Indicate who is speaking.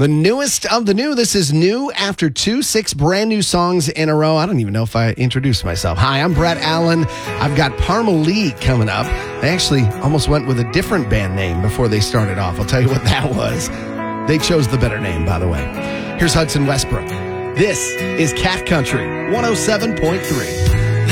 Speaker 1: The newest of the new. This is new after 6 brand new songs in a row. I don't even know if I introduced myself. Hi, I'm Brett Allen. I've got Parma Lee coming up. They actually almost went with a different band name before they started off. I'll tell you what that was. They chose the better name, by the way. Here's Hudson Westbrook. This is Cat Country 107.3.